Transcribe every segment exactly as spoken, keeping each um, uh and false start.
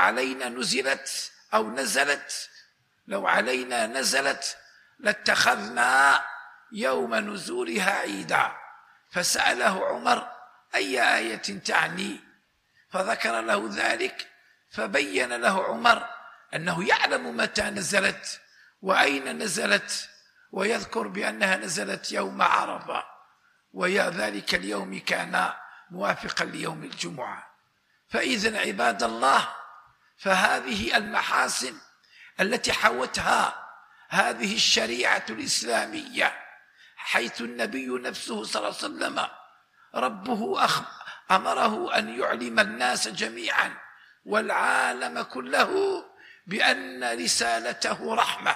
علينا نزلت أو نزلت لو علينا نزلت لاتخذنا يوم نزولها عيدا. فسأله عمر أي آية تعني؟ فذكر له ذلك، فبين له عمر أنه يعلم متى نزلت وأين نزلت، ويذكر بأنها نزلت يوم عرفة، ويا ذلك اليوم كان موافقا ليوم الجمعة. فإذن عباد الله، فهذه المحاسن التي حوتها هذه الشريعة الإسلامية، حيث النبي نفسه صلى الله عليه وسلم ربه أمره أن يعلم الناس جميعا والعالم كله بأن رسالته رحمة،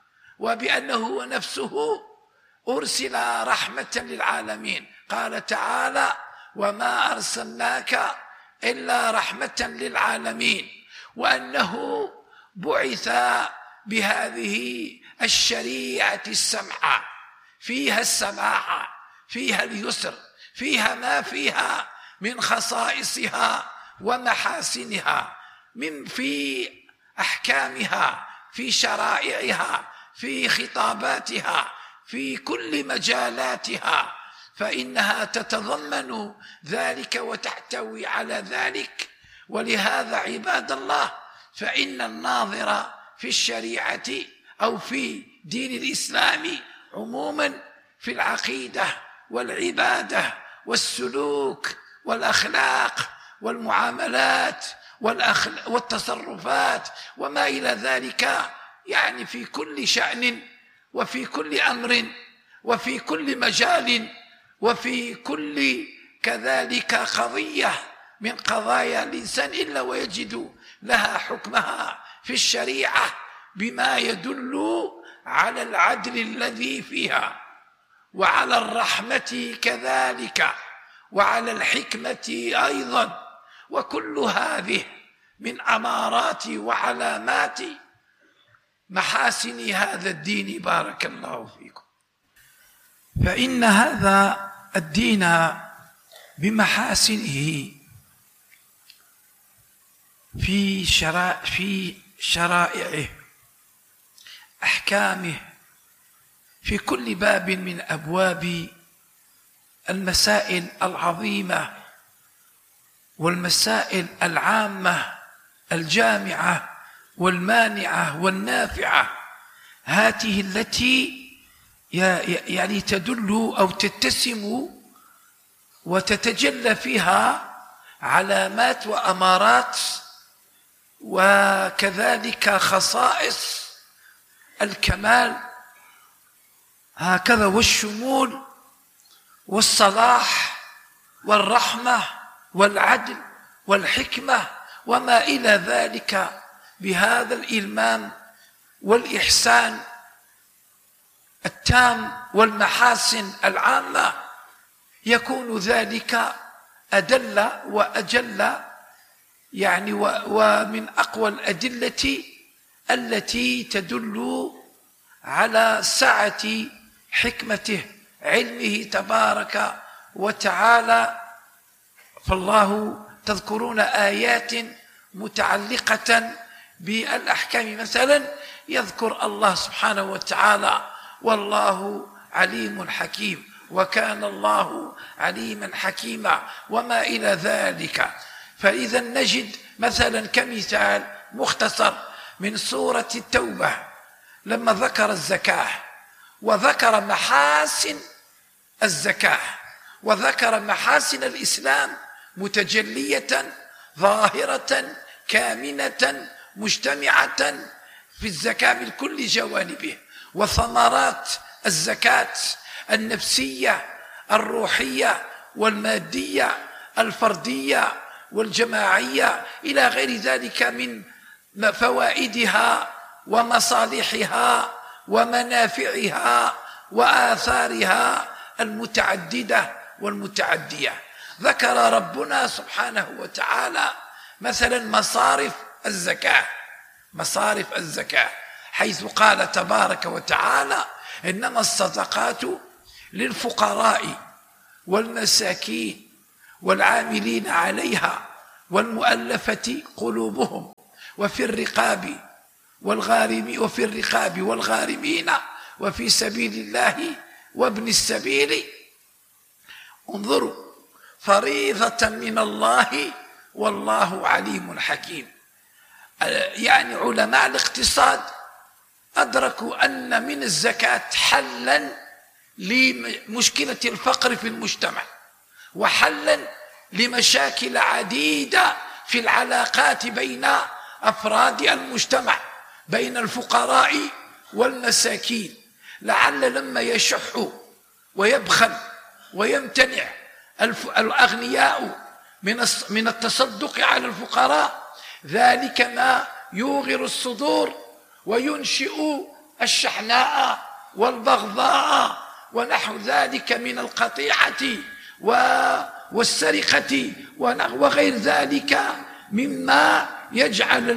وبأنه نفسه أرسل رحمة للعالمين. قال تعالى: وما أرسلناك إلا رحمة للعالمين، وأنه بعث بهذه الشريعة السمحة، فيها السماحة، فيها اليسر، فيها ما فيها من خصائصها ومحاسنها، من في أحكامها، في شرائعها، في خطاباتها، في كل مجالاتها، فإنها تتضمن ذلك وتحتوي على ذلك. ولهذا عباد الله، فإن الناظر في الشريعة أو في دين الإسلام عموما في العقيدة والعبادة والسلوك والأخلاق والمعاملات والتصرفات وما إلى ذلك، يعني في كل شأن وفي كل أمر وفي كل مجال وفي كل كذلك قضية من قضايا الإنسان، إلا ويجد لها حكمها في الشريعة بما يدل على العدل الذي فيها، وعلى الرحمة كذلك، وعلى الحكمة أيضا. وكل هذه من أمارات وعلامات محاسن هذا الدين. بارك الله فيكم. فإن هذا الدين بمحاسنه في شرائع في شرائعه، أحكامه، في كل باب من أبواب المسائل العظيمة والمسائل العامة الجامعة والمانعة والنافعة، هذه التي يعني تدل أو تتسم وتتجلى فيها علامات وأمارات وكذلك خصائص الكمال، هكذا والشمول والصلاح والرحمة والعدل والحكمة وما إلى ذلك، بهذا الإلمام والإحسان التام والمحاسن العامة يكون ذلك أدل وأجل، يعني ومن أقوى الأدلة التي تدل على سعة حكمته، علمه تبارك وتعالى. فالله تذكرون آيات متعلقة بالأحكام، مثلا يذكر الله سبحانه وتعالى: والله عليم حكيم، وكان الله عليما حكيما، وما إلى ذلك. فإذا نجد مثلا كمثال مختصر من سورة التوبة لما ذكر الزكاة وذكر محاسن الزكاة وذكر محاسن الإسلام متجلية ظاهرة كامنة مجتمعة في الزكاة من كل جوانبه، وثمرات الزكاة النفسية الروحية والمادية الفردية والجماعية إلى غير ذلك من فوائدها ومصالحها ومنافعها وآثارها المتعددة والمتعدية. ذكر ربنا سبحانه وتعالى مثلا مصارف الزكاة، مصارف الزكاة، حيث قال تبارك وتعالى: إنما الصدقات للفقراء والمساكين والعاملين عليها والمؤلفة قلوبهم وفي الرقاب والغارمين وفي الرقاب والغارمين وفي سبيل الله وابن السبيل. انظروا، فريضة من الله والله عليم حكيم. يعني علماء الاقتصاد أدركوا أن من الزكاة حلا لمشكلة الفقر في المجتمع، وحلا لمشاكل عديدة في العلاقات بين أفراد المجتمع، بين الفقراء والمساكين. لعل لما يشح ويبخل ويمتنع الأغنياء من التصدق على الفقراء، ذلك ما يوغر الصدور وينشئ الشحناء والبغضاء ونحو ذلك من القطيعة والسرقة وغير ذلك مما يجعل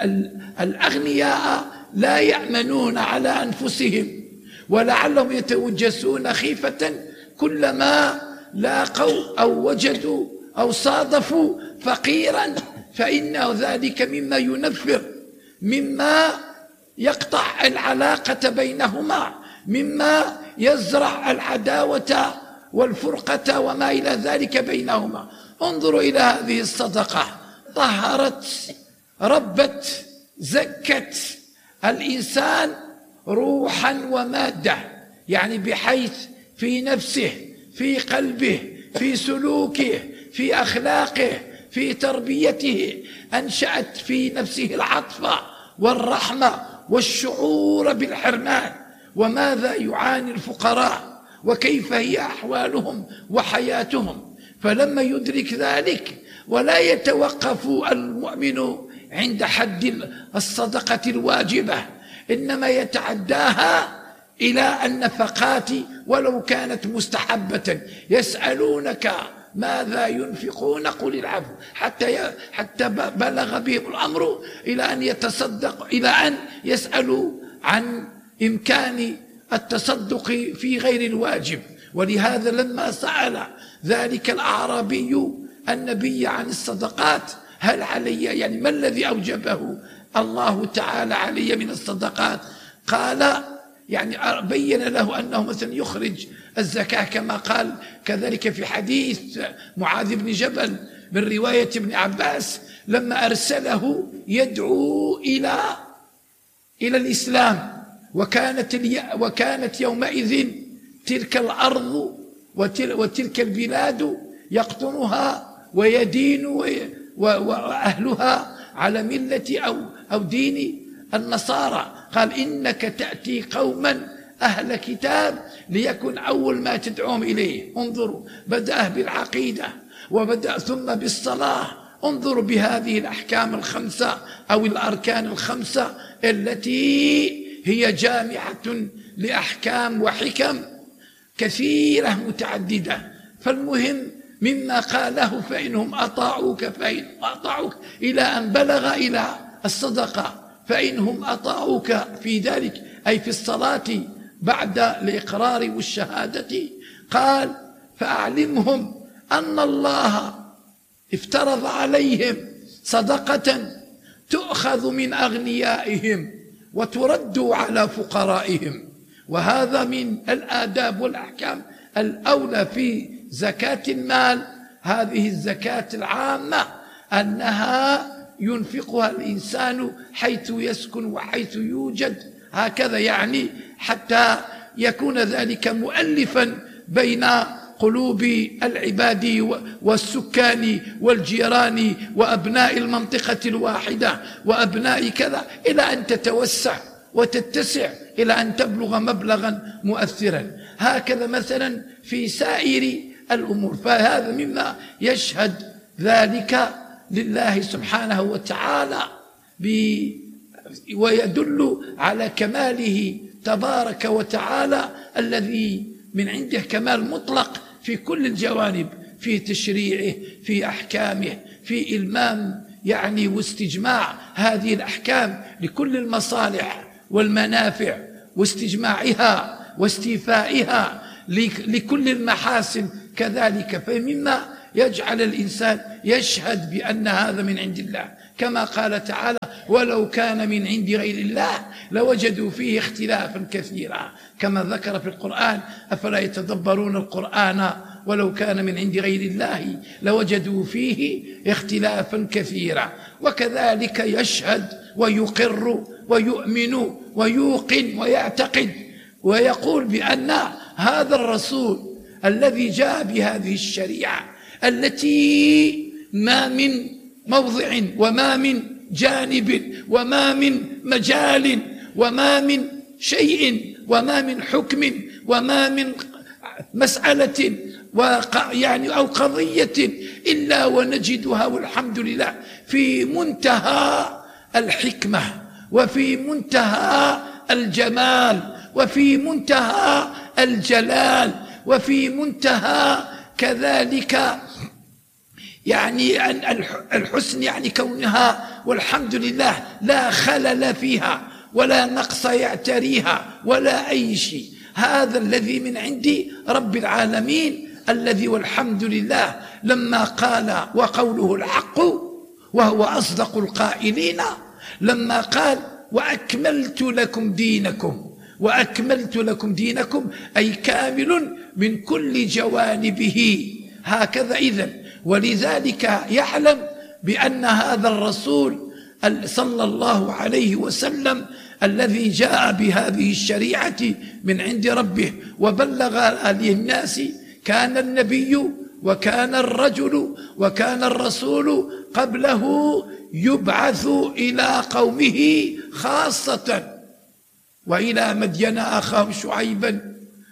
الأغنياء لا يأمنون على أنفسهم، ولعلهم يتوجسون خيفة كلما لاقوا أو وجدوا أو صادفوا فقيرا، فإن ذلك مما ينفر، مما يقطع العلاقة بينهما، مما يزرع العداوة والفرقة وما إلى ذلك بينهما. انظروا إلى هذه الصدقة، طهرت، ربت، زكت الإنسان روحا ومادة، يعني بحيث في نفسه، في قلبه، في سلوكه، في أخلاقه، في تربيته، أنشأت في نفسه العطف والرحمة والشعور بالحرمان. وماذا يعاني الفقراء وكيف هي أحوالهم وحياتهم، فلما يدرك ذلك ولا يتوقف المؤمن عند حد الصدقة الواجبة، إنما يتعداها إلى النفقات ولو كانت مستحبة. يسألونك ماذا ينفقون قل العفو، حتى حتى بلغ بهم الأمر إلى أن يتصدق، إلى أن يسألوا عن إمكان التصدق في غير الواجب. ولهذا لما سأل ذلك الأعرابي النبي عن الصدقات، هل علي، يعني ما الذي أوجبه الله تعالى علي من الصدقات، قال يعني بين له أنه مثلا يخرج الزكاة كما قال كذلك في حديث معاذ بن جبل من رواية ابن عباس لما أرسله يدعو إلى إلى الإسلام، وكانت وكانت يومئذ تلك الأرض وتلك البلاد يقطنها ويدين وأهلها على ملة أو أو دين النصارى. قال إنك تأتي قوما أهل كتاب ليكن أول ما تدعوهم إليه. انظروا، بدأ بالعقيدة وبدأ ثم بالصلاة. انظروا بهذه الأحكام الخمسة أو الأركان الخمسة التي هي جامعة لأحكام وحكم كثيرة متعددة. فالمهم مما قاله فإنهم أطاعوك فإن أطاعوك إلى أن بلغ إلى الصدقة، فإنهم أطاعوك في ذلك أي في الصلاة بعد الإقرار والشهادة، قال فأعلمهم أن الله افترض عليهم صدقة تؤخذ من أغنيائهم وترد على فقرائهم. وهذا من الآداب والأحكام الأولى في زكاة المال، هذه الزكاة العامة أنها ينفقها الإنسان حيث يسكن وحيث يوجد، هكذا يعني حتى يكون ذلك مؤلفا بين قلوب العباد والسكان والجيران وأبناء المنطقة الواحدة وأبناء كذا، إلى أن تتوسع وتتسع إلى أن تبلغ مبلغا مؤثرا. هكذا مثلا في سائر الأمور. فهذا مما يشهد ذلك لله سبحانه وتعالى ويدل على كماله تبارك وتعالى الذي من عنده كمال مطلق في كل الجوانب، في تشريعه، في أحكامه، في إلمام يعني واستجماع هذه الأحكام لكل المصالح والمنافع واستجماعها واستيفائها لكل المحاسن كذلك. فمما يجعل الإنسان يشهد بأن هذا من عند الله كما قال تعالى: ولو كان من عند غير الله لوجدوا فيه اختلافا كثيرا، كما ذكر في القرآن: أفلا يتدبرون القرآن ولو كان من عند غير الله لوجدوا فيه اختلافا كثيرا. وكذلك يشهد ويقر ويؤمن ويوقن ويعتقد ويقول بأن هذا الرسول الذي جاء بهذه الشريعة التي ما من موضع وما من جانب وما من مجال وما من شيء وما من حكم وما من مسألة يعني أو قضية إلا ونجدها والحمد لله في منتهى الحكمة وفي منتهى الجمال وفي منتهى الجلال وفي منتهى كذلك يعني الحسن، يعني كونها والحمد لله لا خلل فيها ولا نقص يعتريها ولا أي شيء. هذا الذي من عند رب العالمين الذي والحمد لله لما قال وقوله الحق وهو أصدق القائلين، لما قال: وأكملت لكم دينكم، وأكملت لكم دينكم أي كامل من كل جوانبه. هكذا إذن، ولذلك يعلم بأن هذا الرسول صلى الله عليه وسلم الذي جاء بهذه الشريعة من عند ربه وبلغ للناس، كان النبي وكان الرجل وكان الرسول قبله يبعث إلى قومه خاصة، وإلى مدين أخاهم شعيبا،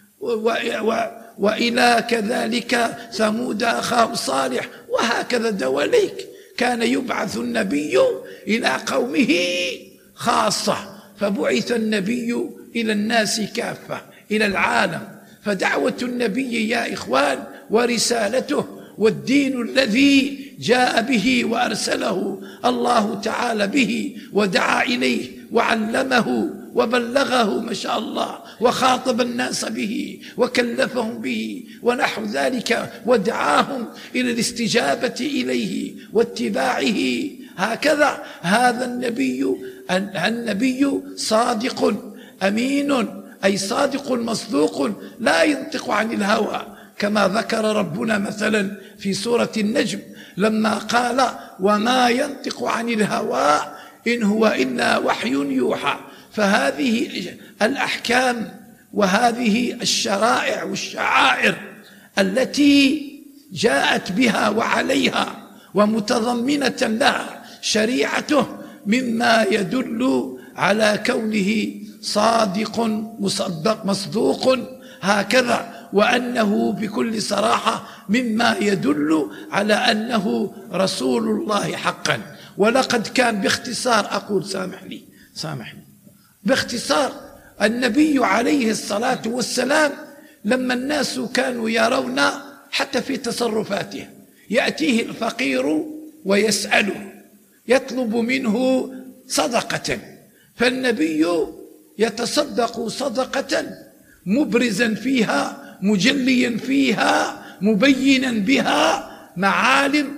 وإلى كذلك ثمود أخاهم صالح، وهكذا دواليك. كان يبعث النبي إلى قومه خاصة، فبعث النبي إلى الناس كافة، إلى العالم. فدعوة النبي يا إخوان ورسالته والدين الذي جاء به وأرسله الله تعالى به ودعا إليه وعلمه وبلغه ما شاء الله وخاطب الناس به وكلفهم به ونحو ذلك ودعاهم إلى الاستجابة إليه واتباعه. هكذا هذا النبي النبي صادق أمين، أي صادق مصدوق لا ينطق عن الهوى، كما ذكر ربنا مثلا في سورة النجم لما قال: وما ينطق عن الهوى إن هو إلا وحي يوحى. فهذه الأحكام وهذه الشرائع والشعائر التي جاءت بها وعليها ومتضمنة لها شريعته مما يدل على كونه صادق مصدق مصدوق، هكذا وأنه بكل صراحة مما يدل على أنه رسول الله حقا. ولقد كان باختصار، أقول سامح لي سامح لي باختصار، النبي عليه الصلاة والسلام لما الناس كانوا يرون حتى في تصرفاته، يأتيه الفقير ويسأله يطلب منه صدقة، فالنبي يتصدق صدقة مبرزا فيها مجليا فيها مبينا بها معالم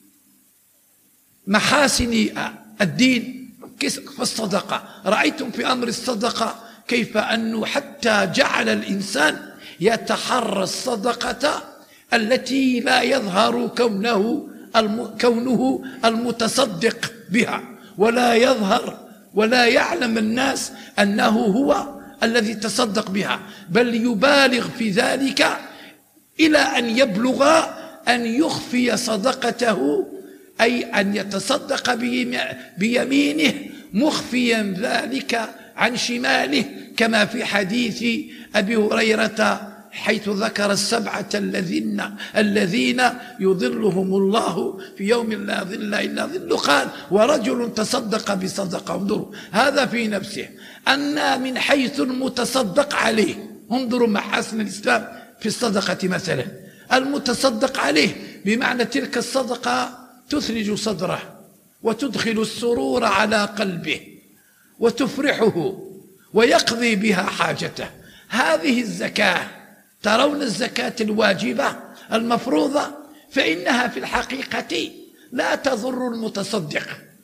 محاسن الدين فالصدقة. رأيتم في أمر الصدقة كيف أنه حتى جعل الإنسان يتحرى الصدقة التي لا يظهر كونه كونه المتصدق بها، ولا يظهر ولا يعلم الناس أنه هو الذي تصدق بها، بل يبالغ في ذلك إلى أن يبلغ أن يخفي صدقته، أي أن يتصدق بيمينه مخفيا ذلك عن شماله، كما في حديث أبي هريرة حيث ذكر السبعة الذين الذين يظلهم الله في يوم لا ظل إلا ظل، قال: ورجل تصدق بصدقة. انظروا هذا في نفسه، أن من حيث المتصدق عليه، انظروا محاسن الإسلام في الصدقة مثلا، المتصدق عليه بمعنى تلك الصدقة تثلج صدره وتدخل السرور على قلبه وتفرحه ويقضي بها حاجته. هذه الزكاة، ترون الزكاة الواجبة المفروضة، فإنها في الحقيقة لا تضر المتصدق،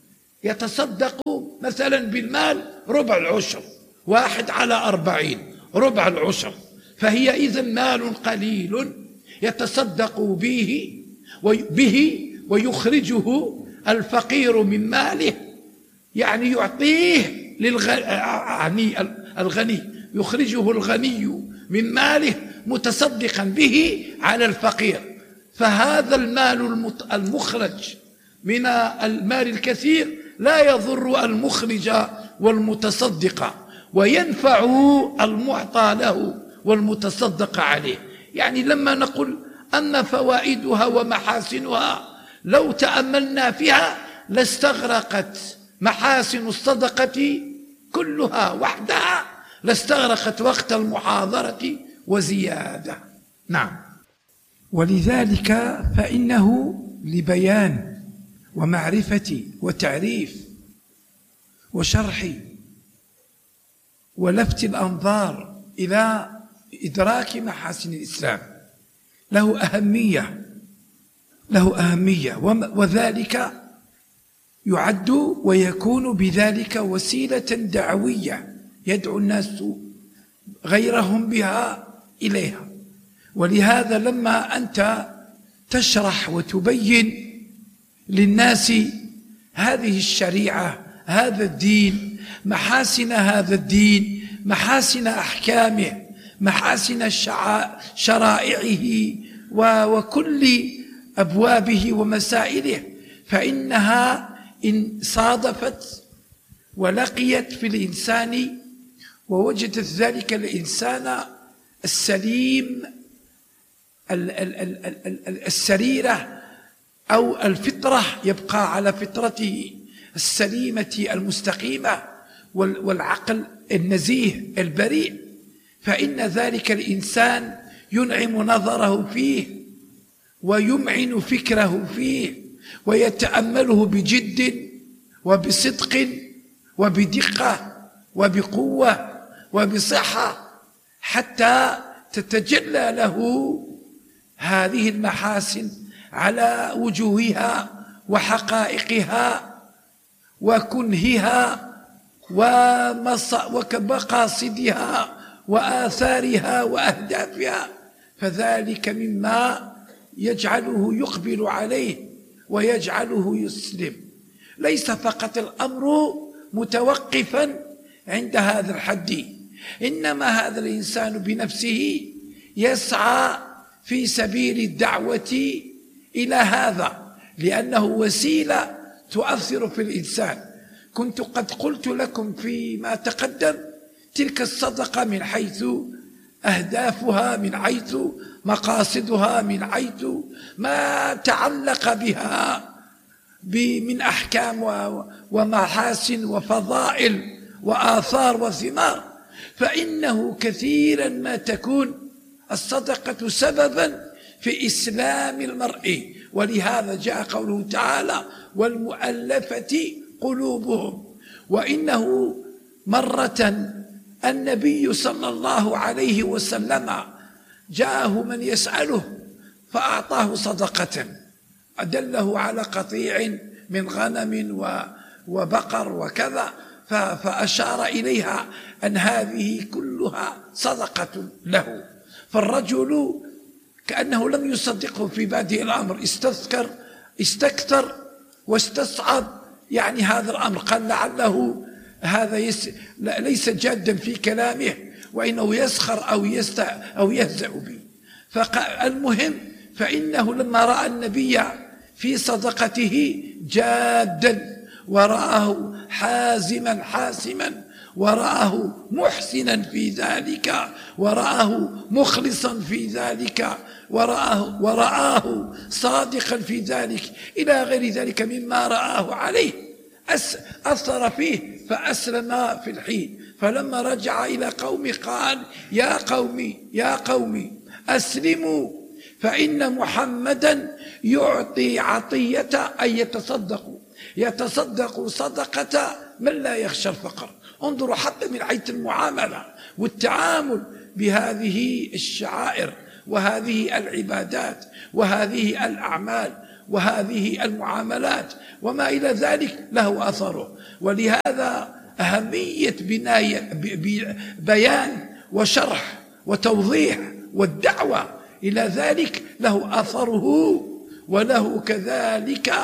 يتصدق مثلا بالمال ربع العشر، واحد على أربعين ربع العشر، فهي إذن مال قليل يتصدق به به ويخرجه الفقير من ماله، يعني يعطيه للغني الغني يخرجه الغني من ماله متصدقا به على الفقير. فهذا المال المخرج من المال الكثير لا يضر المخرج والمتصدق، وينفع المعطى له والمتصدق عليه. يعني لما نقول أن فوائدها ومحاسنها لو تأملنا فيها لاستغرقت محاسن الصدقة كلها وحدها، لاستغرقت وقت المحاضرة وزيادة. نعم. ولذلك فإنه لبيان ومعرفة وتعريف وشرح ولفت الأنظار إلى إدراك محاسن الإسلام له أهمية له أهمية وذلك يعد ويكون بذلك وسيلة دعوية يدعو الناس غيرهم بها إليها. ولهذا لما أنت تشرح وتبين للناس هذه الشريعة، هذا الدين، محاسن هذا الدين، محاسن أحكامه، محاسن شرائعه وكل أبوابه ومسائله، فإنها إن صادفت ولقيت في الإنسان ووجدت ذلك الإنسان السليم السريرة أو الفطرة، يبقى على فطرته السليمة المستقيمة والعقل النزيه البريء، فإن ذلك الإنسان ينعم نظره فيه ويمعن فكره فيه ويتأمله بجد وبصدق وبدقة وبقوة وبصحة حتى تتجلى له هذه المحاسن على وجوهها وحقائقها وكنهها ومقاصدها وآثارها وأهدافها، فذلك مما يجعله يقبل عليه ويجعله يسلم. ليس فقط الأمر متوقفا عند هذا الحد، إنما هذا الإنسان بنفسه يسعى في سبيل الدعوة إلى هذا، لأنه وسيلة تؤثر في الإنسان. كنت قد قلت لكم فيما تقدم تلك الصدقة من حيث أهدافها، من حيث مقاصدها، من حيث ما تعلق بها من أحكام ومحاسن وفضائل وآثار وثمار، فإنه كثيرا ما تكون الصدقة سببا في إسلام المرء. ولهذا جاء قوله تعالى والمؤلفة قلوبهم. وإنه مرة النبي صلى الله عليه وسلم جاءه من يسأله فأعطاه صدقة، أدله على قطيع من غنم وبقر وكذا، فأشار إليها أن هذه كلها صدقة له. فالرجل كأنه لم يصدقه في بادئ الأمر، استذكر استكثر واستصعب يعني هذا الأمر، قال لعله هذا يس... ليس جادا في كلامه وإنه يسخر أو, يست... أو يهزأ به. فالمهم فإنه لما رأى النبي في صدقته جادا ورآه حازما حاسما ورآه محسنا في ذلك ورآه مخلصا في ذلك ورآه, ورآه صادقا في ذلك إلى غير ذلك مما رآه عليه، أثر فيه فأسلم في الحين. فلما رجع إلى قومه قال يا قومي يا قومي أسلموا فإن محمدا يعطي عطية أن يتصدقوا يتصدق صدقة من لا يخشى الفقر. انظروا حتى من حيث المعاملة والتعامل بهذه الشعائر وهذه العبادات وهذه الأعمال وهذه المعاملات وما إلى ذلك له أثره. ولهذا أهمية بناء بيان وشرح وتوضيح والدعوة إلى ذلك له أثره، وله كذلك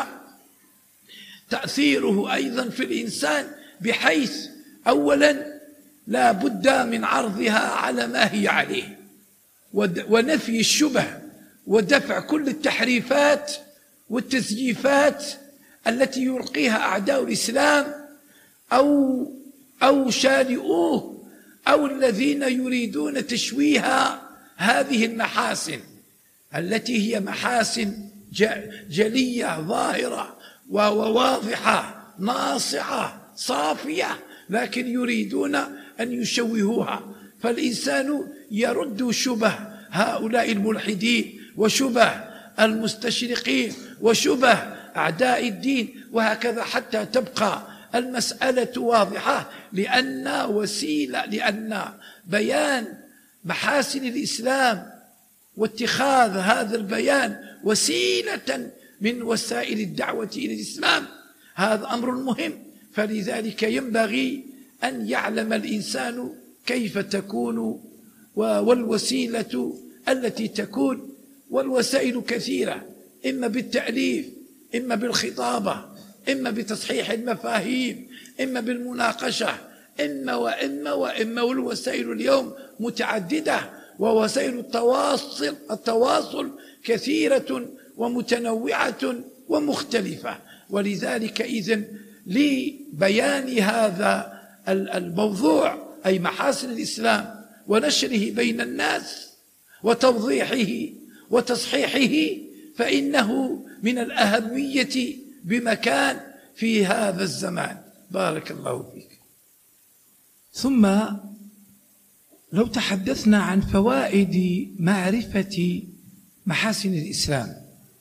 تأثيره أيضا في الإنسان، بحيث أولا لا بد من عرضها على ما هي عليه، ونفي الشبه، ودفع كل التحريفات والتزييفات التي يلقيها أعداء الإسلام أو أو شانئوه أو الذين يريدون تشويه هذه المحاسن التي هي محاسن جلية ظاهرة وواضحة ناصعة صافية، لكن يريدون أن يشوهوها. فالإنسان يرد شبه هؤلاء الملحدين وشبه المستشرقين وشبه أعداء الدين، وهكذا حتى تبقى المسألة واضحة، لأن وسيلة لأن بيان محاسن الإسلام واتخاذ هذا البيان وسيلة من وسائل الدعوة إلى الإسلام هذا أمر مهم. فلذلك ينبغي أن يعلم الإنسان كيف تكون والوسيلة التي تكون، والوسائل كثيرة، إما بالتأليف، إما بالخطابة، إما بتصحيح المفاهيم، إما بالمناقشة، إما وإما وإما والوسائل اليوم متعددة، ووسائل التواصل التواصل كثيرة ومتنوعة ومختلفة. ولذلك إذن لبيان هذا الموضوع أي محاسن الإسلام ونشره بين الناس وتوضيحه وتصحيحه فإنه من الأهمية بمكان في هذا الزمان. بارك الله فيك. ثم لو تحدثنا عن فوائد معرفة محاسن الإسلام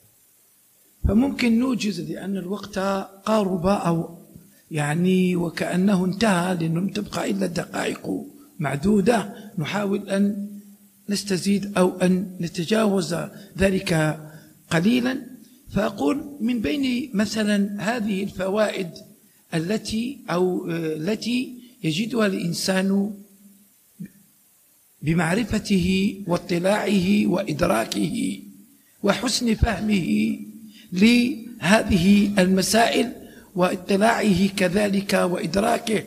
فممكن نوجز، لأن الوقت قارب أو يعني وكأنه انتهى، لأنه لم تبقى إلا دقائق معدودة، نحاول أن نستزيد أو أن نتجاوز ذلك قليلا. فأقول من بين مثلا هذه الفوائد التي أو التي يجدها الإنسان بمعرفته واطلاعه وإدراكه وحسن فهمه لهذه المسائل واطلاعه كذلك وإدراكه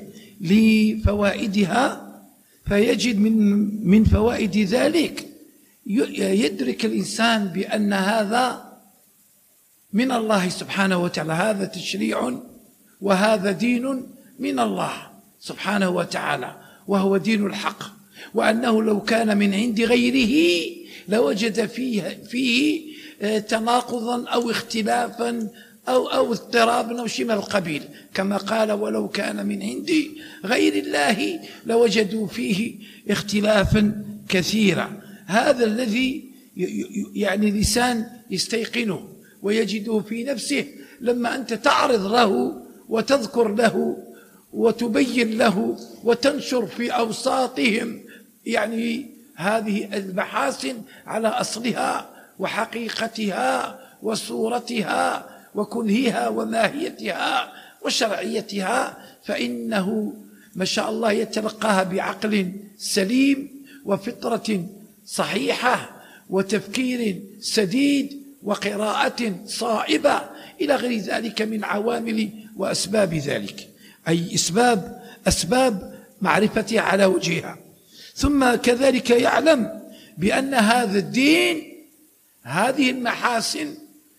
لفوائدها، فيجد من من فوائد ذلك يدرك الإنسان بأن هذا من الله سبحانه وتعالى، هذا تشريع وهذا دين من الله سبحانه وتعالى، وهو دين الحق، وأنه لو كان من عند غيره لوجد فيه فيه تناقضا أو اختلافا أو أو اضطرابا أو شيء من القبيل، كما قال ولو كان من عند غير الله لوجدوا فيه اختلافا كثيرا. هذا الذي يعني الإنسان يستيقنه ويجده في نفسه لما أنت تعرض له وتذكر له وتبين له وتنشر في أوساطهم يعني هذه المحاسن على أصلها وحقيقتها وصورتها وكنهها وماهيتها وشرعيتها، فإنه ما شاء الله يتلقاها بعقل سليم وفطرة صحيحة وتفكير سديد وقراءة صائبة إلى غير ذلك من عوامل وأسباب ذلك، أي أسباب أسباب معرفتها على وجهها. ثم كذلك يعلم بأن هذا الدين هذه المحاسن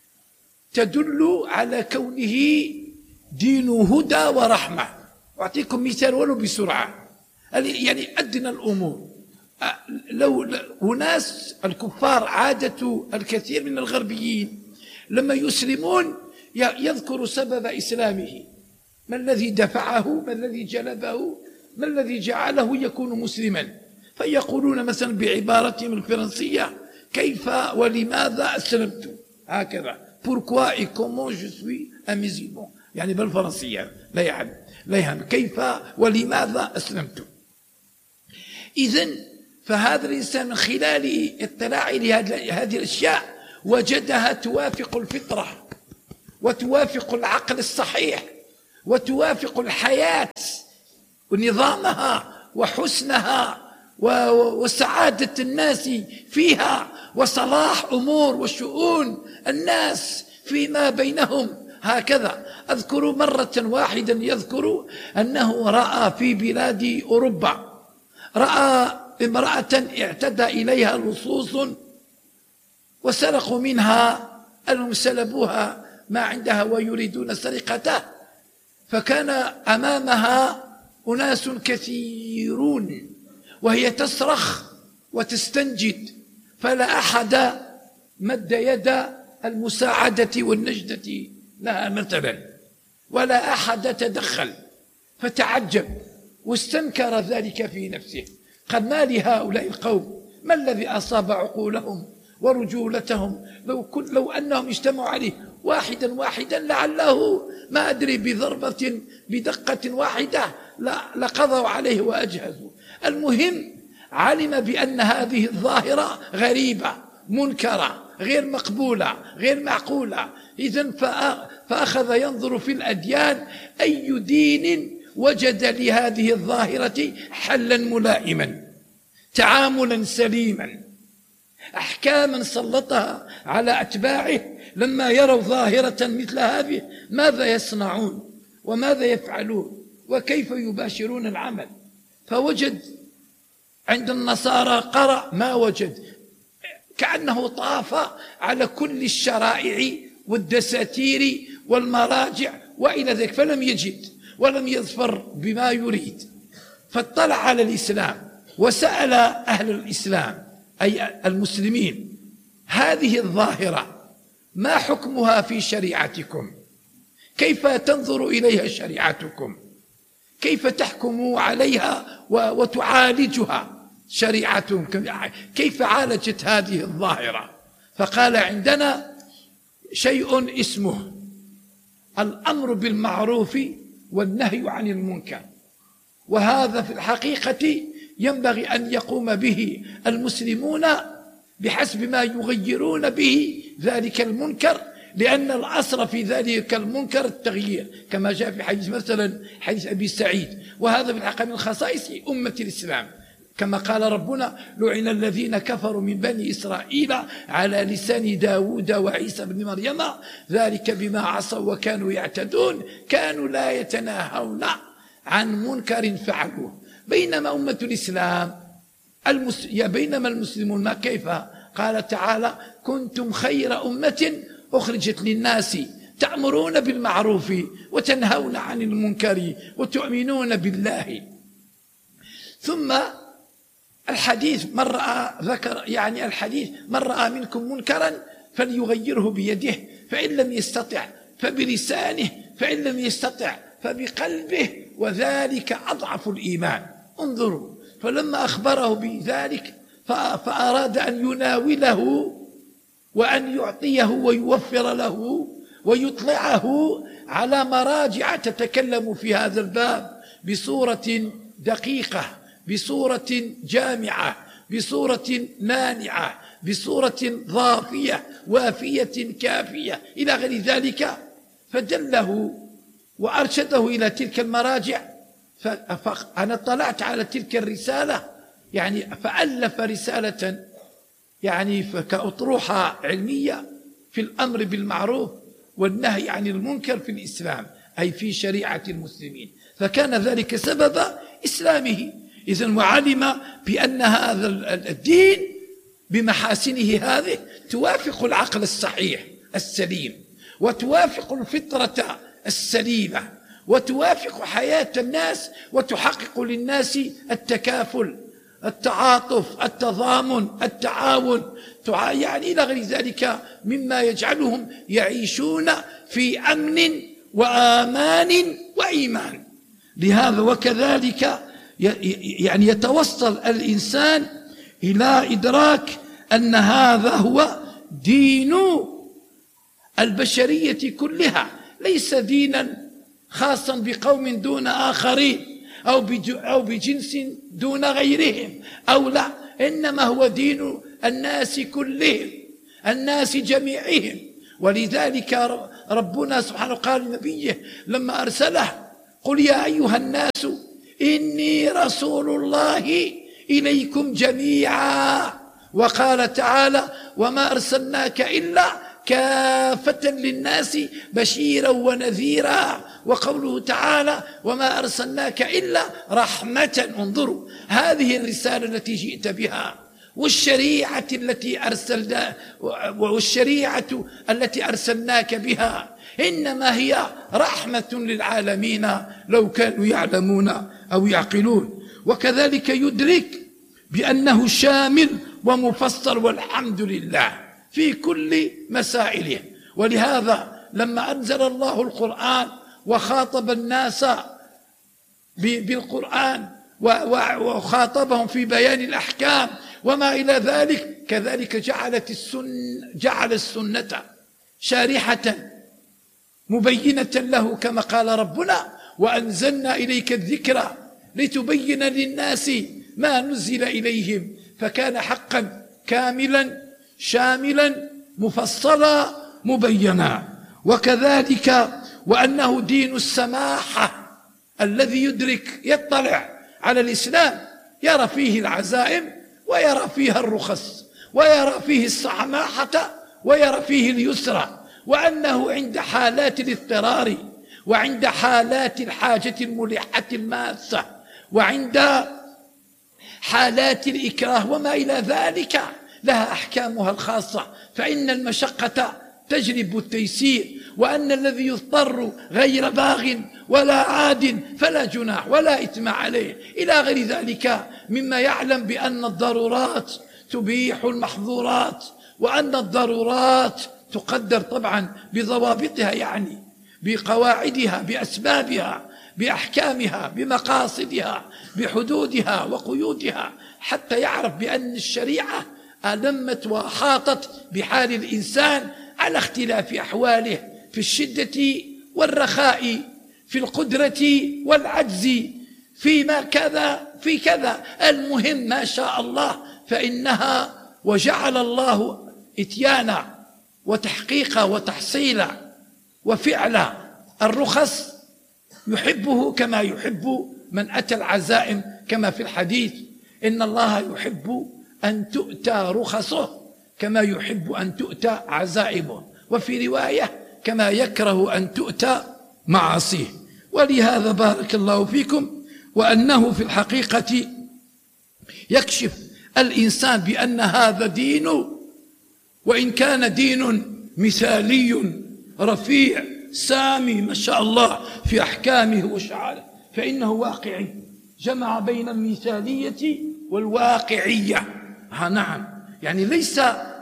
تدل على كونه دين هدى ورحمة. أعطيكم مثال ولو بسرعة، يعني أدنى الأمور، لو أناس الكفار عادة الكثير من الغربيين لما يسلمون يذكر سبب إسلامه، ما الذي دفعه، ما الذي جلبه، ما الذي جعله يكون مسلما، فيقولون مثلا بعبارتهم الفرنسية كيف ولماذا أسلمت، هكذا pourquoi et comment je suis un musulman، يعني بالفرنسية لا يهم لا يهم كيف ولماذا أسلمت. إذن فهذا الإنسان من خلال اطلاعه لهذه الأشياء وجدها توافق الفطرة وتوافق العقل الصحيح وتوافق الحياة ونظامها وحسنها وسعادة الناس فيها وصلاح أمور وشؤون الناس فيما بينهم. هكذا أذكر مرة واحدا يذكر أنه رأى في بلاد أوروبا، رأى امرأة اعتدى إليها لصوص وسرقوا منها، أنهم سلبوها ما عندها ويريدون سرقته، فكان أمامها أناس كثيرون وهي تصرخ وتستنجد، فلا أحد مد يد المساعدة والنجدة لها مثلا، ولا أحد تدخل، فتعجب واستنكر ذلك في نفسه، قال ما لهؤلاء القوم، ما الذي أصاب عقولهم ورجولتهم؟ لو, كل لو أنهم اجتمعوا عليه واحدا واحدا لعله ما أدري بضربة بدقة واحدة لقضوا عليه وأجهزوا. المهم علم بأن هذه الظاهرة غريبة منكرة غير مقبولة غير معقولة. إذن فأخذ ينظر في الأديان أي دين وجد لهذه الظاهرة حلا ملائما، تعاملا سليما، أحكاما سلطها على أتباعه لما يروا ظاهرة مثل هذه ماذا يصنعون وماذا يفعلون وكيف يباشرون العمل. فوجد عند النصارى قرأ ما وجد، كأنه طاف على كل الشرائع والدساتير والمراجع وإلى ذلك فلم يجد ولم يظفر بما يريد، فاطلع على الإسلام وسأل أهل الإسلام أي المسلمين هذه الظاهرة ما حكمها في شريعتكم؟ كيف تنظر إليها شريعتكم؟ كيف تحكم عليها وتعالجها شريعتهم؟ كيف عالجت هذه الظاهرة؟ فقال عندنا شيء اسمه الأمر بالمعروف والنهي عن المنكر، وهذا في الحقيقة ينبغي أن يقوم به المسلمون بحسب ما يغيرون به ذلك المنكر، لأن الأصل في ذلك المنكر التغيير، كما جاء في حديث مثلا حديث أبي سعيد، وهذا في الحقيقة من خصائص أمة الإسلام، كما قال ربنا لعن الذين كفروا من بني إسرائيل على لسان داود وعيسى بن مريم ذلك بما عصوا وكانوا يعتدون كانوا لا يتناهون عن منكر فعلوه. بينما أمة الإسلام المس... بينما المسلمون ما كيف؟ قال تعالى كنتم خير أمة أخرجت للناس تأمرون بالمعروف وتنهون عن المنكر وتؤمنون بالله. ثم الحديث من رأى ذكر يعني الحديث من رأى منكم منكرا فليغيره بيده فإن لم يستطع فبلسانه فإن لم يستطع فبقلبه وذلك أضعف الإيمان. انظروا، فلما أخبره بذلك فأراد أن يناوله وأن يعطيه ويوفر له ويطلعه على مراجع تتكلم في هذا الباب بصورة دقيقة، بصورة جامعة، بصورة مانعة، بصورة ضافية وافية كافية إلى غير ذلك، فدله وأرشده إلى تلك المراجع. فأنا اطلعت على تلك الرسالة، يعني فألف رسالة يعني كأطروحة علمية في الأمر بالمعروف والنهي عن المنكر في الإسلام، أي في شريعة المسلمين، فكان ذلك سبب إسلامه. إذن وعلم بأن هذا الدين بمحاسنه هذه توافق العقل الصحيح السليم وتوافق الفطرة السليمة وتوافق حياة الناس وتحقق للناس التكافل، التعاطف، التضامن، التعاون، يعني إلى غير ذلك مما يجعلهم يعيشون في أمن وآمان وإيمان. لهذا وكذلك يعني يتوصل الإنسان إلى إدراك أن هذا هو دين البشرية كلها، ليس دينا خاصا بقوم دون آخرين أو بجنس دون غيرهم أو لا، إنما هو دين الناس كلهم. الناس جميعهم. ولذلك ربنا سبحانه قال لنبيه لما أرسله: قل يا أيها الناس إني رسول الله إليكم جميعا. وقال تعالى: وما أرسلناك إلا كافة للناس بشيرا ونذيرا. وقوله تعالى: وما أرسلناك إلا رحمة. انظروا هذه الرسالة التي جئت بها والشريعة التي أرسلنا والشريعة التي أرسلناك بها إنما هي رحمة للعالمين لو كانوا يعلمون أو يعقلون. وكذلك يدرك بأنه شامل ومفصل والحمد لله في كل مسائله. ولهذا لما أنزل الله القرآن وخاطب الناس بالقرآن وخاطبهم في بيان الأحكام وما إلى ذلك، كذلك جعلت السنة جعل السنة شارحة مبينة له كما قال ربنا: وأنزلنا إليك الذكر لتبين للناس ما نزل إليهم. فكان حقا كاملا شاملا مفصلا مبينا. وكذلك وأنه دين السماحة الذي يدرك يطلع على الإسلام يرى فيه العزائم ويرى فيها الرخص ويرى فيه السماحة ويرى فيه اليسر، وأنه عند حالات الاضطرار وعند حالات الحاجة الملحة الماسة وعند حالات الإكراه وما إلى ذلك لها أحكامها الخاصة، فإن المشقة تجلب التيسير، وأن الذي يضطر غير باغ ولا عاد فلا جناح ولا إثم عليه إلى غير ذلك مما يعلم بأن الضرورات تبيح المحظورات، وأن الضرورات تقدر طبعا بضوابطها، يعني بقواعدها بأسبابها بأحكامها بمقاصدها بحدودها وقيودها، حتى يعرف بأن الشريعة ألمت وأحاطت بحال الإنسان على اختلاف أحواله في الشدة والرخاء، في القدرة والعجز، فيما كذا في كذا. المهم ما شاء الله فإنها وجعل الله إتيانا وتحقيقا وتحصيلا وفعلا الرخص يحبه كما يحب من أتى العزائم، كما في الحديث: إن الله يحب أن تؤتى رخصه كما يحب أن تؤتى عزائمه، وفي رواية: كما يكره أن تؤتى معاصيه. ولهذا بارك الله فيكم وأنه في الحقيقة يكشف الإنسان بأن هذا دين، وإن كان دين مثالي رفيع سامي ما شاء الله في أحكامه وشعائره، فإنه واقعي، جمع بين المثالية والواقعية. ها نعم، يعني ليس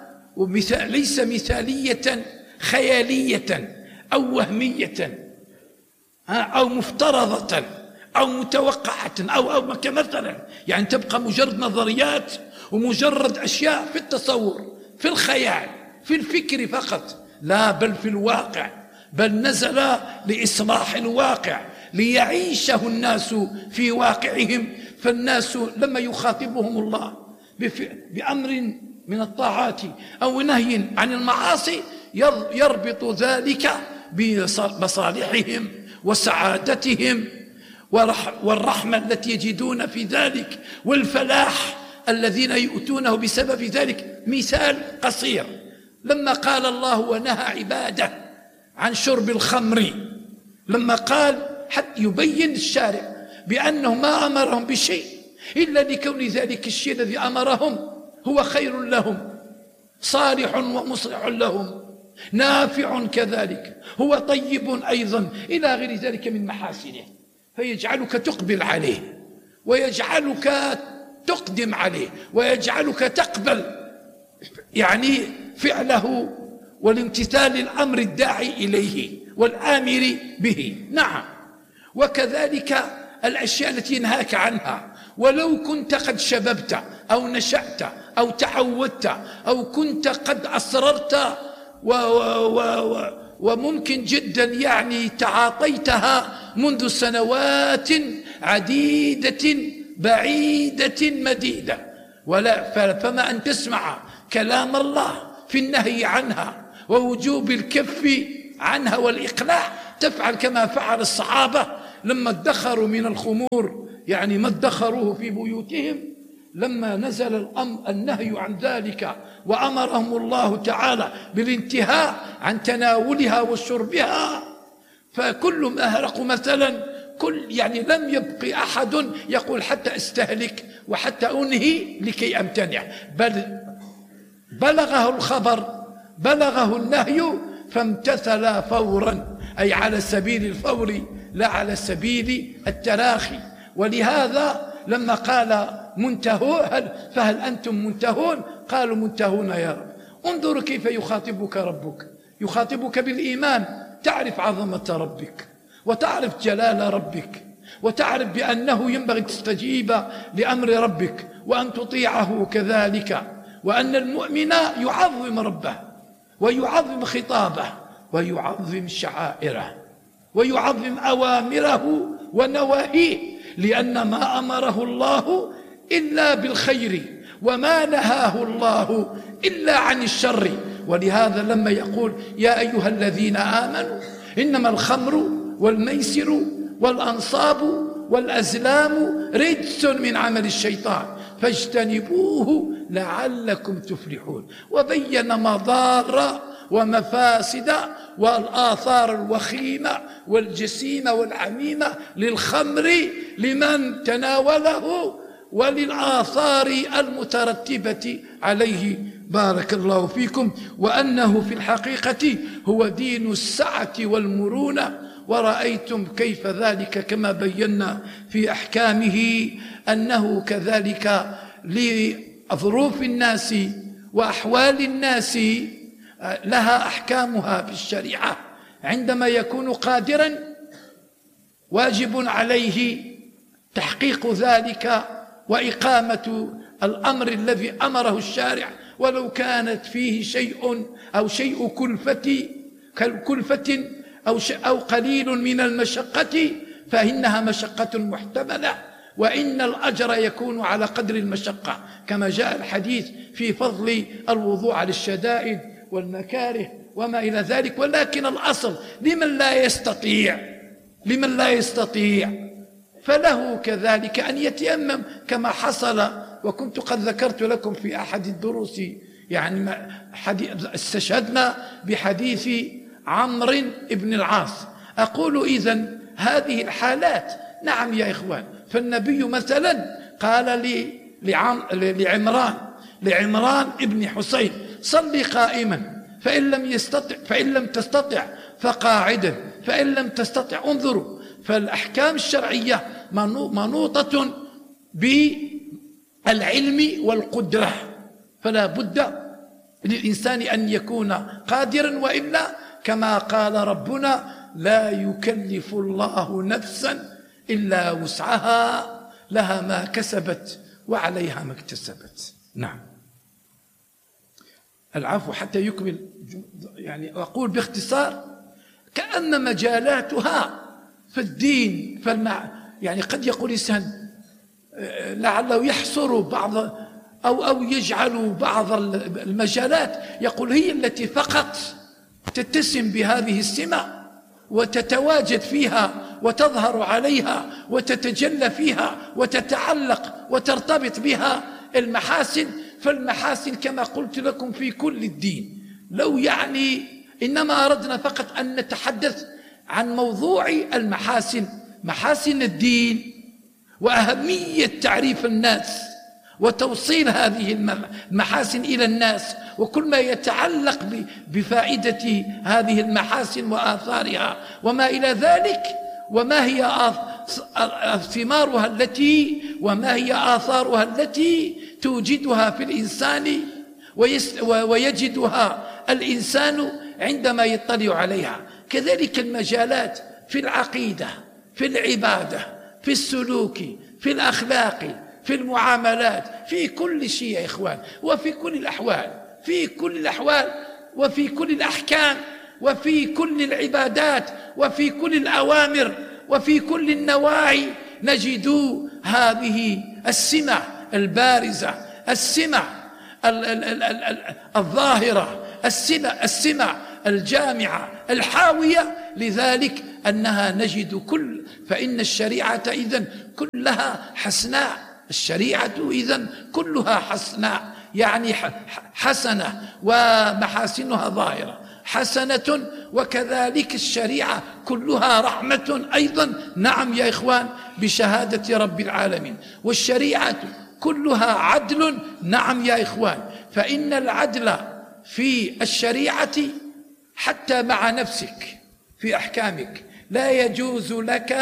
ليس مثالية خيالية أو وهمية أو مفترضة أو متوقعة أو أو كمثلا، يعني تبقى مجرد نظريات ومجرد أشياء في التصور في الخيال في الفكر فقط، لا، بل في الواقع، بل نزل لإصلاح الواقع ليعيشه الناس في واقعهم. فالناس لما يخاطبهم الله بأمر من الطاعات أو نهي عن المعاصي يربط ذلك بمصالحهم وسعادتهم والرحمة التي يجدون في ذلك والفلاح الذين يؤتونه بسبب ذلك. مثال قصير: لما قال الله ونهى عباده عن شرب الخمر، لما قال حتى يبين الشارع بأنه ما أمرهم بشيء إلا لكون ذلك الشيء الذي أمرهم هو خير لهم، صالح ومصلح لهم، نافع كذلك، هو طيب أيضا، إلى غير ذلك من محاسنه، فيجعلك تقبل عليه ويجعلك تقدم عليه ويجعلك تقبل يعني فعله والامتثال الأمر الداعي إليه والآمر به. نعم، وكذلك الأشياء التي ينهاك عنها، ولو كنت قد شببت أو نشأت أو تعودت أو كنت قد أصررت و و و وممكن جدا يعني تعاطيتها منذ سنوات عديدة بعيدة مديدة، ولا فما أن تسمع كلام الله في النهي عنها ووجوب الكف عنها والإقلاع تفعل كما فعل الصحابة لما ادخروا من الخمور، يعني ما ادخروه في بيوتهم، لما نزل الأمر النهي عن ذلك وأمرهم الله تعالى بالانتهاء عن تناولها وشربها، فكل ما أهرقوا مثلا، كل يعني لم يبقي أحد يقول حتى استهلك وحتى أنهي لكي أمتنع، بل بلغه الخبر، بلغه النهي فامتثل فورا، أي على سبيل الفور لا على سبيل التراخي. ولهذا لما قال منتهون فهل أنتم منتهون، قالوا منتهون يا رب. انظر كيف يخاطبك ربك، يخاطبك بالإيمان، تعرف عظمة ربك وتعرف جلال ربك وتعرف بأنه ينبغي تستجيب لأمر ربك وأن تطيعه كذلك، وأن المؤمن يعظم ربه ويعظم خطابه ويعظم شعائره ويعظم أوامره ونواهيه، لأن ما أمره الله إلا بالخير وما نهاه الله إلا عن الشر. ولهذا لما يقول يا أيها الذين آمنوا إنما الخمر والميسر والأنصاب والأزلام رجس من عمل الشيطان فاجتنبوه لعلكم تفلحون، وبين مضار ومفاسد والآثار الوخيمة والجسيمة والعميمة للخمر لمن تناوله وللآثار المترتبة عليه. بارك الله فيكم. وأنه في الحقيقة هو دين السعة والمرونة، ورأيتم كيف ذلك كما بينا في أحكامه أنه كذلك لظروف الناس وأحوال الناس لها أحكامها في الشريعة. عندما يكون قادرا واجب عليه تحقيق ذلك وإقامة الأمر الذي أمره الشارع، ولو كانت فيه شيء أو شيء كلفة كالكلفة أو, أو قليل من المشقة فإنها مشقة محتملة، وإن الأجر يكون على قدر المشقة، كما جاء الحديث في فضل الوضوء على الشدائد والمكاره وما إلى ذلك. ولكن الأصل لمن لا يستطيع لمن لا يستطيع فله كذلك أن يتيمم كما حصل، وكنت قد ذكرت لكم في أحد الدروس، يعني استشهدنا بحديث عمرو بن العاص. أقول إذن هذه الحالات نعم يا إخوان، فالنبي مثلا قال لي لعمران لعمران ابن حسين صلي قائما فإن لم يستطع فإن لم تستطع فقاعدا فإن لم تستطع. انظروا، فالأحكام الشرعية منوطة بالعلم والقدرة، فلا بد للإنسان أن يكون قادرا، وإلا كما قال ربنا لا يكلف الله نفسا إلا وسعها لها ما كسبت وعليها ما اكتسبت. نعم، العفو حتى يكمل، يعني أقول باختصار كأن مجالاتها في الدين فالمع... يعني قد يقول إنسان لعله يحصر بعض أو أو يجعل بعض المجالات يقول هي التي فقط تتسم بهذه السمة وتتواجد فيها وتظهر عليها وتتجلى فيها وتتعلق وترتبط بها المحاسن. فالمحاسن كما قلت لكم في كل الدين، لو يعني إنما أردنا فقط أن نتحدث عن موضوع المحاسن، محاسن الدين وأهمية تعريف الناس وتوصيل هذه المحاسن إلى الناس، وكل ما يتعلق بفائدة هذه المحاسن وآثارها وما إلى ذلك، وما هي ثمارها التي وما هي آثارها التي توجدها في الإنسان ويجدها الإنسان عندما يطلع عليها. كذلك المجالات في العقيدة، في العبادة، في السلوك، في الأخلاق، في المعاملات، في كل شيء يا إخوان، وفي كل الأحوال، في كل الأحوال وفي كل الأحكام وفي كل العبادات وفي كل الأوامر وفي كل النواهي نجد هذه السمة البارزة، السمة الظاهرة السمة الجامعة الحاوية، لذلك أنها نجد كل فإن الشريعة إذن كلها حسناء، الشريعة إذن كلها حسناء، يعني حسنة ومحاسنها ظاهرة حسنة، وكذلك الشريعة كلها رحمة أيضا. نعم يا إخوان، بشهادة رب العالمين. والشريعة كلها عدل. نعم يا إخوان، فإن العدل في الشريعة حتى مع نفسك في أحكامك لا يجوز لك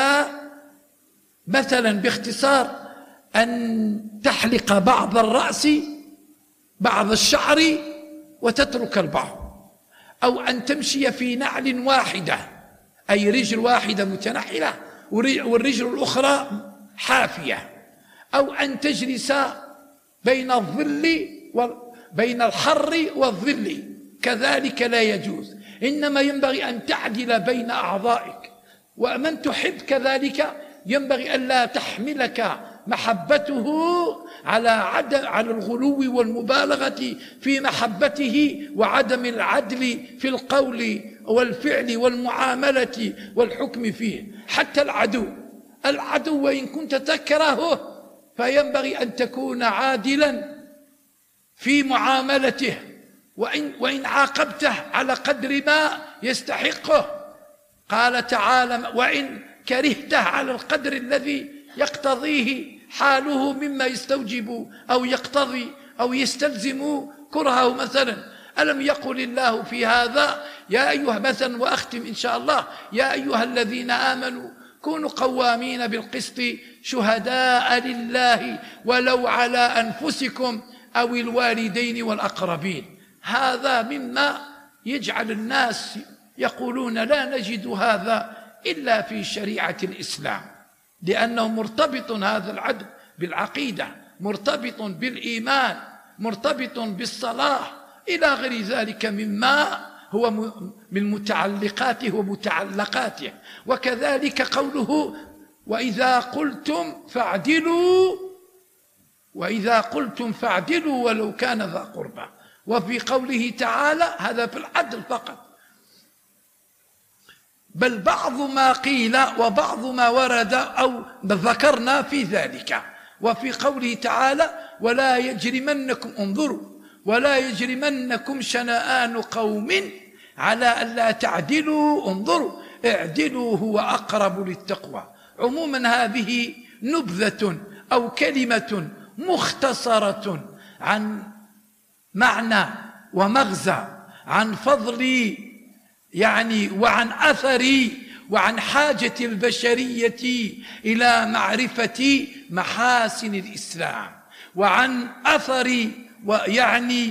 مثلا باختصار أن تحلق بعض الرأس بعض الشعر وتترك البعض، أو أن تمشي في نعل واحدة، أي رجل واحدة متنحلة والرجل الأخرى حافية، أو أن تجلس بين الظل بين الحر والظل، كذلك لا يجوز. إنما ينبغي أن تعدل بين أعضائك، ومن تحب كذلك ينبغي أن لا تحملك محبته على عدم على الغلو والمبالغة في محبته وعدم العدل في القول والفعل والمعاملة والحكم فيه. حتى العدو العدو وإن كنت تكرهه فينبغي أن تكون عادلا في معاملته، وإن, وإن عاقبته على قدر ما يستحقه. قال تعالى: وإن كرهته على القدر الذي يقتضيه حاله مما يستوجب أو يقتضي أو يستلزم كرهه مثلا. ألم يقل الله في هذا يا أيها مثلا، وأختم إن شاء الله، يا أيها الذين آمنوا كونوا قوامين بالقسط شهداء لله ولو على أنفسكم أو الوالدين والأقربين. هذا مما يجعل الناس يقولون لا نجد هذا إلا في شريعة الإسلام، لأنه مرتبط هذا العدل بالعقيدة، مرتبط بالإيمان، مرتبط بالصلاة إلى غير ذلك مما هو من متعلقاته ومتعلقاته. وكذلك قوله: وإذا قلتم فاعدلوا وإذا قلتم فاعدلوا ولو كان ذا قربى. وفي قوله تعالى هذا في العدل فقط، بل بعض ما قيل وبعض ما ورد أو ذكرنا في ذلك. وفي قوله تعالى: ولا يجرمنكم انظروا ولا يجرمنكم شنآن قوم على ألا تعدلوا انظروا اعدلوا هو أقرب للتقوى. عموما هذه نبذة أو كلمة مختصرة عن معنى ومغزى، عن فضل يعني وعن أثر وعن حاجة البشرية إلى معرفة محاسن الإسلام، وعن أثر ويعني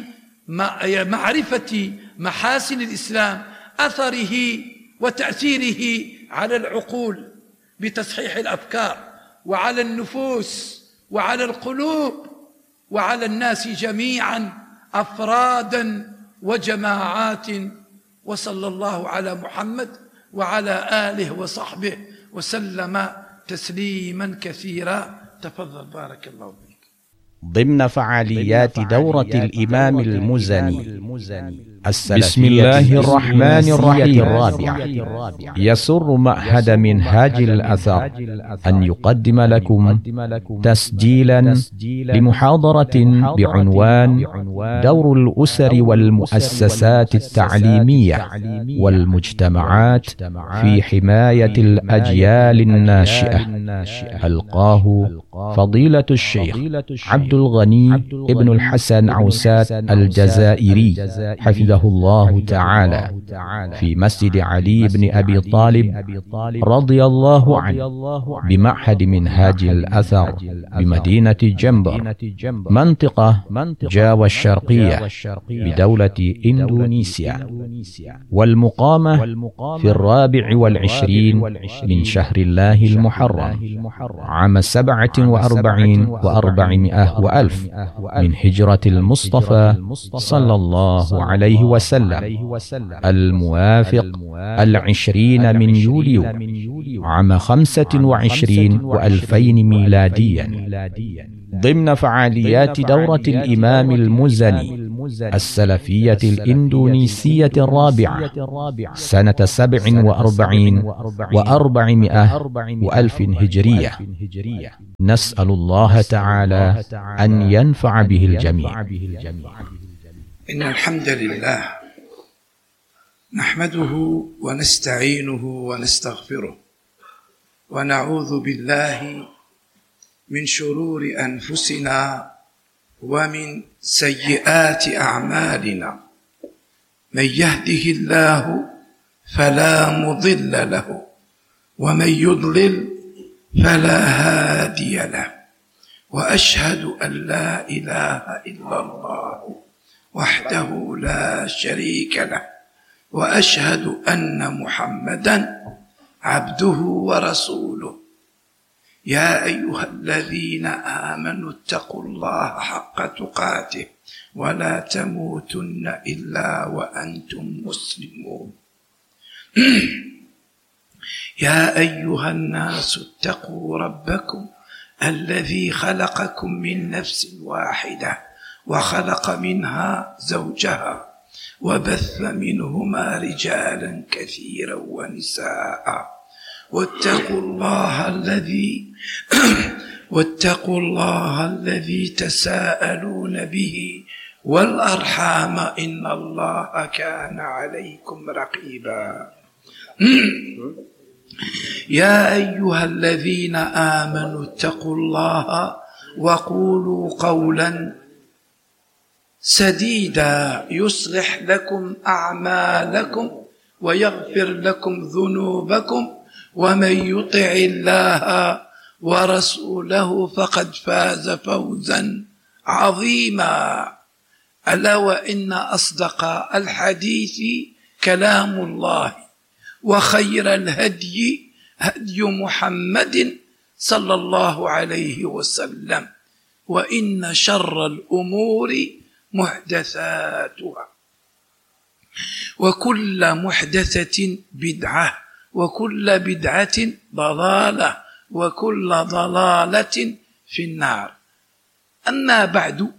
معرفة محاسن الإسلام، أثره وتأثيره على العقول بتصحيح الأفكار، وعلى النفوس وعلى القلوب وعلى الناس جميعا أفرادا وجماعات. وصلى الله على محمد وعلى آله وصحبه وسلم تسليما كثيرا. تفضل بارك الله فيك. ضمن فعاليات دورة الإمام المزني بسم الله الرحمن الرحيم الرابعة، يسر معهد منهاج الأثر أن يقدم لكم تسجيلا لمحاضرة بعنوان دور الأسر والمؤسسات التعليمية والمجتمعات في حماية الأجيال الناشئة. ألقاه فضيلة الشيخ عبد الغني ابن الحسن عوسات الجزائري حفظه الله تعالى في مسجد علي بن أبي طالب رضي الله عنه بمعهد منهاج الأثر بمدينة جنبر منطقة جاوا الشرقية بدولة إندونيسيا، والمقامة في الرابع والعشرين من شهر الله المحرم عام سبعة وأربعين وأربعمائة وألف من هجرة المصطفى صلى الله عليه وسلم الموافق العشرين من يوليو عام خمسة وعشرين وألفين ميلاديا، ضمن فعاليات دورة الإمام المزني السلفية الإندونيسية الرابعة سنة سبع وأربعين وأربعمائة وألف هجرية. نسأل الله تعالى أن ينفع به الجميع. إن الحمد لله نحمده ونستعينه ونستغفره ونعوذ بالله من شرور أنفسنا ومن سيئات أعمالنا، من يهده الله فلا مضل له ومن يضلل فلا هادي له، وأشهد أن لا إله إلا الله وحده لا شريك له، وأشهد أن محمدا عبده ورسوله. يا أيها الذين آمنوا اتقوا الله حق تقاته ولا تموتن إلا وأنتم مسلمون. يا أيها الناس اتقوا ربكم الذي خلقكم من نفس واحدة وخلق منها زوجها وبث منهما رجالا كثيرا ونساء، واتقوا الله الذي واتقوا الله الذي تساءلون به والأرحام إن الله كان عليكم رقيبا. يا أيها الذين آمنوا اتقوا الله وقولوا قولا سديدا يصلح لكم أعمالكم ويغفر لكم ذنوبكم، ومن يطع الله ورسوله فقد فاز فوزا عظيما. ألا وإن أصدق الحديث كلام الله، وخير الهدي هدي محمد صلى الله عليه وسلم، وإن شر الأمور محدثاتها، وكل محدثة بدعة، وكل بدعة ضلالة، وكل ضلالة في النار. أما بعد،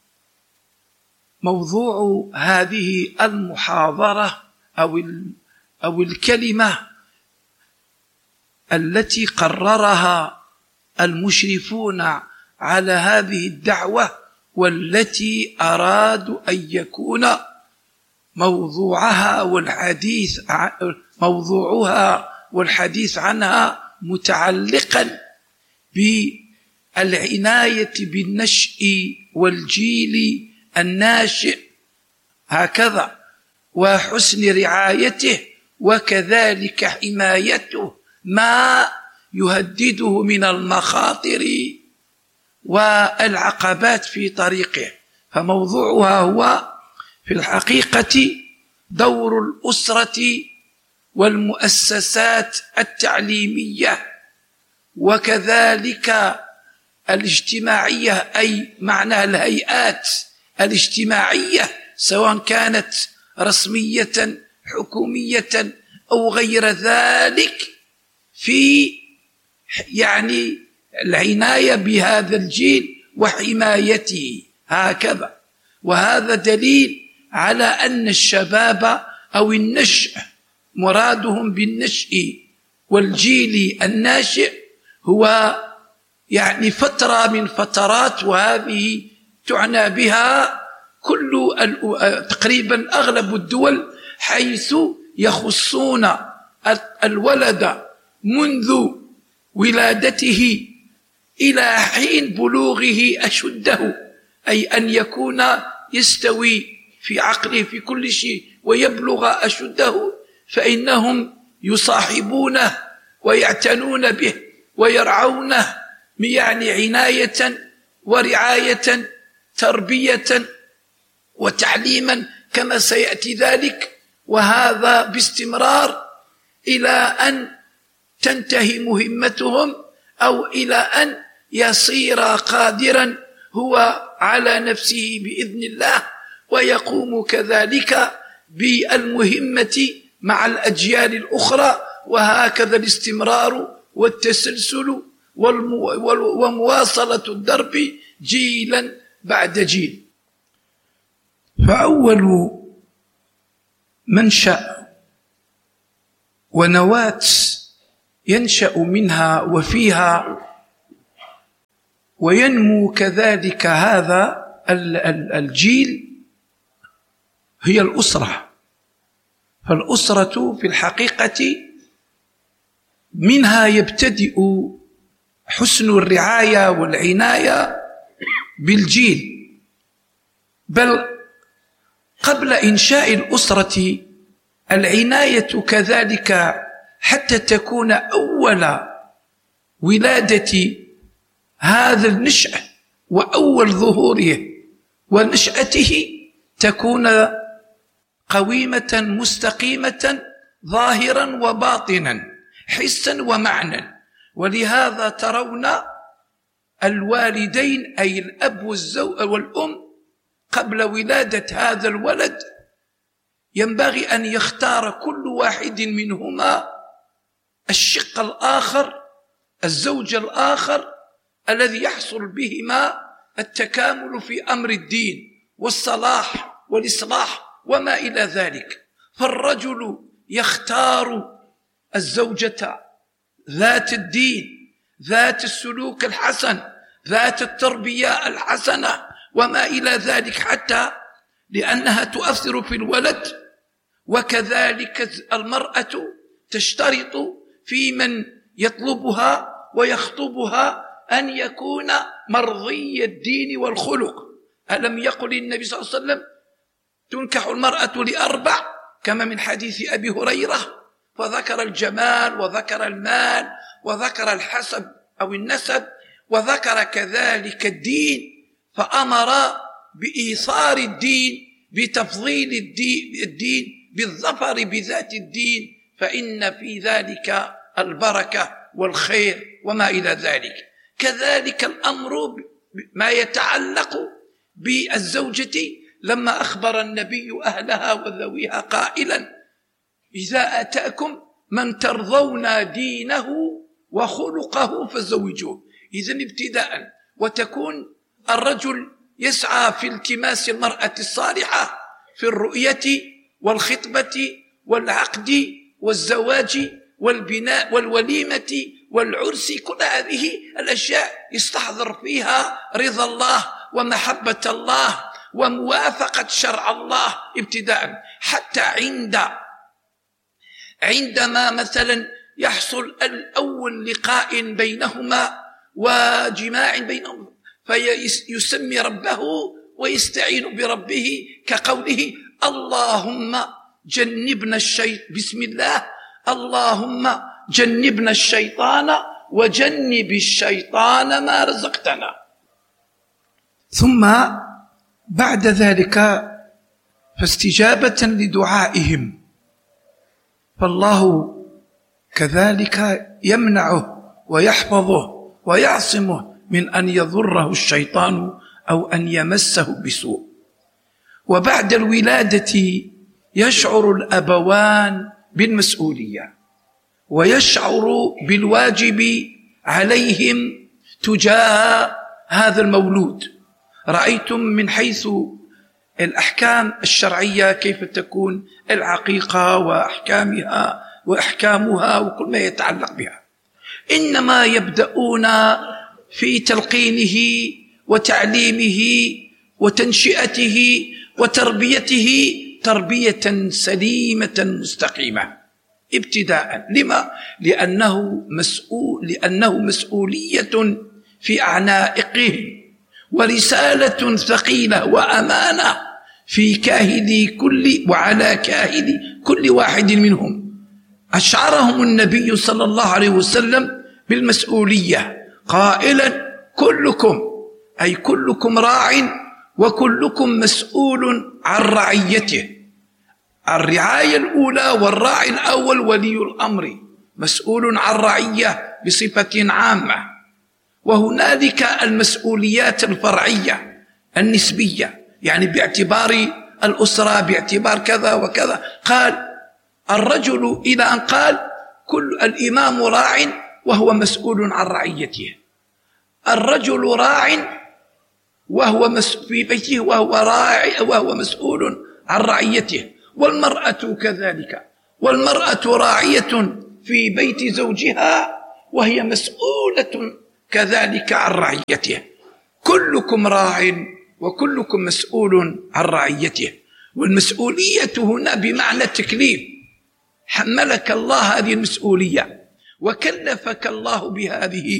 موضوع هذه المحاضرة أو أو الكلمة التي قررها المشرفون على هذه الدعوة، والتي أرادوا أن يكون موضوعها والحديث موضوعها والحديث عنها متعلقا بالعناية بالنشء والجيل الناشئ هكذا، وحسن رعايته، وكذلك حمايته ما يهدده من المخاطر والعقبات في طريقه. فموضوعها هو في الحقيقة دور الأسرة والمؤسسات التعليمية، وكذلك الاجتماعية، أي معنى الهيئات الاجتماعية، سواء كانت رسمية حكومية أو غير ذلك، في يعني العناية بهذا الجيل وحمايته هكذا. وهذا دليل على أن الشباب أو النشء مرادهم بالنشء والجيل الناشئ هو يعني فترة من فترات، وهذه تعنى بها كل تقريبا أغلب الدول، حيث يخصون الولد منذ ولادته إلى حين بلوغه أشده، أي أن يكون يستوي في عقله في كل شيء ويبلغ أشده، فإنهم يصاحبونه ويعتنون به ويرعونه، يعني عناية ورعاية، تربية وتعليما، كما سيأتي ذلك، وهذا باستمرار إلى أن تنتهي مهمتهم، أو إلى أن يصير قادرا هو على نفسه بإذن الله، ويقوم كذلك بالمهمة مع الأجيال الأخرى، وهكذا الاستمرار والتسلسل ومواصلة الدرب جيلا بعد جيل. فأول منشأ ونواة ينشأ منها وفيها وينمو كذلك هذا الجيل هي الأسرة. فالأسرة في الحقيقة منها يبتدئ حسن الرعاية والعناية بالجيل، بل قبل إنشاء الأسرة العناية كذلك حتى تكون أول ولادة هذا النشأ وأول ظهوره ونشأته تكون قويمة مستقيمة ظاهرا وباطنا حسا ومعنى. ولهذا ترون الوالدين أي الأب والزوج والأم قبل ولادة هذا الولد ينبغي أن يختار كل واحد منهما الشق الآخر، الزوج الآخر الذي يحصل بهما التكامل في أمر الدين والصلاح والإصلاح وما إلى ذلك. فالرجل يختار الزوجة ذات الدين، ذات السلوك الحسن، ذات التربية الحسنة وما إلى ذلك، حتى لأنها تؤثر في الولد. وكذلك المرأة تشترط في من يطلبها ويخطبها أن يكون مرضي الدين والخلق. ألم يقل النبي صلى الله عليه وسلم تنكح المرأة لأربع، كما من حديث أبي هريرة، فذكر الجمال وذكر المال وذكر الحسب أو النسب وذكر كذلك الدين، فأمر بإيثار الدين، بتفضيل الدين, الدين بالظفر بذات الدين، فإن في ذلك البركة والخير وما إلى ذلك. كذلك الأمر ما يتعلق بالزوجة، لما أخبر النبي أهلها وذويها قائلا إذا أتاكم من ترضون دينه وخلقه فزوجوه. إذن ابتداء وتكون الرجل يسعى في التماس المرأة الصالحة في الرؤية والخطبة والعقد والزواج والبناء والوليمة والعرس. كل هذه الأشياء يستحضر فيها رضا الله ومحبة الله وموافقة شرع الله ابتداء، حتى عند عندما مثلا يحصل الأول لقاء بينهما وجماع بينهما فيسمي ربه ويستعين بربه، كقوله اللهم جنبنا الشيطان، بسم الله اللهم جنبنا الشيطان وجنب الشيطان ما رزقتنا. ثم بعد ذلك فاستجابة لدعائهم، فالله كذلك يمنعه ويحفظه ويعصمه من أن يضره الشيطان أو أن يمسه بسوء. وبعد الولادة يشعر الأبوان بالمسؤولية ويشعر بالواجب عليهم تجاه هذا المولود. رأيتم من حيث الأحكام الشرعية كيف تكون العقيقة وأحكامها وأحكامها وكل ما يتعلق بها. إنما يبدأون في تلقينه وتعليمه وتنشئته وتربيته تربية سليمة مستقيمة ابتداء. لما؟ لأنه مسؤول لأنه مسؤولية في أعناقهم ورسالة ثقيلة وأمانة في كاهل كل وعلى كاهل كل واحد منهم. أشعرهم النبي صلى الله عليه وسلم بالمسؤولية قائلا كلكم أي كلكم راع وكلكم مسؤول عن رعيته. الرعاية الأولى والراعي الأول ولي الأمر مسؤول عن رعية بصفة عامة، وهنالك المسؤوليات الفرعية النسبية، يعني باعتبار الأسرة باعتبار كذا وكذا. قال الرجل إلى أن قال كل الإمام راع وهو مسؤول عن رعيته. الرجل راع وهو في بيته وهو راع وهو مسؤول عن رعيته، والمرأة كذلك، والمرأة راعية في بيت زوجها وهي مسؤولة كذلك عن رعيته. كلكم راع وكلكم مسؤول عن رعيته. والمسؤولية هنا بمعنى التكليف، حملك الله هذه المسؤولية وكلفك الله بهذه